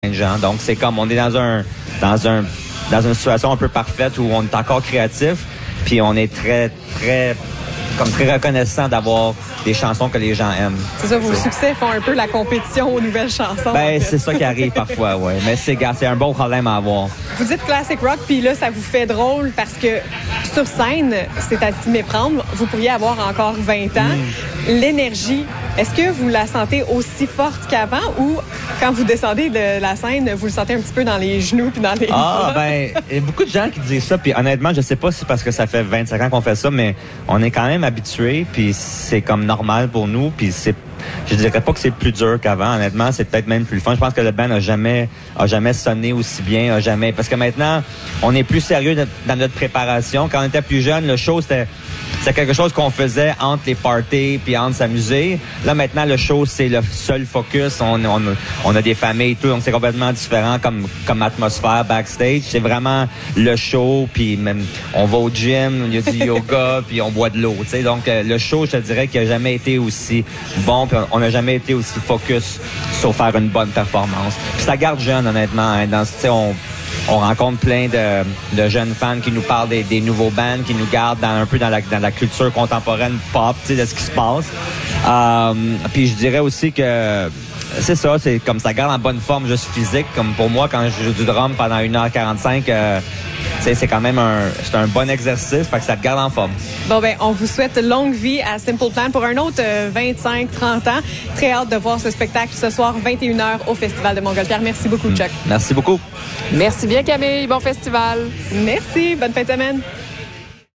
de gens. Donc, c'est comme, on est dans une situation un peu parfaite où on est encore créatif, puis on est très reconnaissant d'avoir des chansons que les gens aiment. C'est ça, vos succès font un peu la compétition aux nouvelles chansons. Ben, c'est ça qui arrive parfois, oui. Mais c'est un bon problème à avoir. Vous dites classic rock, puis là, ça vous fait drôle parce que sur scène, c'est à s'y méprendre. Vous pourriez avoir encore 20 ans. L'énergie, est-ce que vous la sentez aussi forte qu'avant ou quand vous descendez de la scène, vous le sentez un petit peu dans les genoux puis dans les bras? Ben, il y a beaucoup de gens qui disent ça, puis honnêtement, je sais pas si c'est parce que ça fait 25 ans qu'on fait ça, mais on est quand même habitués, puis c'est comme normal pour nous, puis je dirais pas que c'est plus dur qu'avant, honnêtement, c'est peut-être même plus fun. Je pense que le band a jamais sonné aussi bien, parce que maintenant, on est plus sérieux dans notre préparation. Quand on était plus jeune, le show, c'était quelque chose qu'on faisait entre les parties puis entre s'amuser. Là, maintenant, le show, c'est le seul focus. On a des familles et tout, donc c'est complètement différent comme atmosphère backstage. C'est vraiment le show, puis même, on va au gym, il y a du yoga, puis on boit de l'eau, tu sais. Donc, le show, je te dirais qu'il n'a jamais été aussi bon, puis on n'a jamais été aussi focus sur faire une bonne performance. Puis ça garde jeune, honnêtement. Hein, on rencontre plein de jeunes fans qui nous parlent des nouveaux bands, qui nous gardent un peu dans la culture contemporaine pop, tu sais, de ce qui se passe. Puis je dirais aussi que c'est ça, c'est comme ça garde en bonne forme juste physique. Comme pour moi, quand je joue du drum pendant 1h45, c'est quand même un bon exercice, fait que ça te garde en forme. Bon, ben, on vous souhaite longue vie à Simple Plan pour un autre 25-30 ans. Très hâte de voir ce spectacle ce soir, 21h au Festival de Montgolfière. Merci beaucoup, Chuck. Merci beaucoup. Merci bien, Camille. Bon festival. Merci. Bonne fin de semaine.